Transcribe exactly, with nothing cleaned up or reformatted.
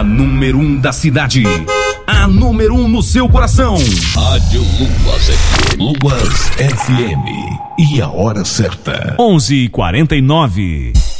A número um da cidade. A número um no seu coração. Rádio Luas F M. Luas F M. E a hora certa. onze e quarenta e nove.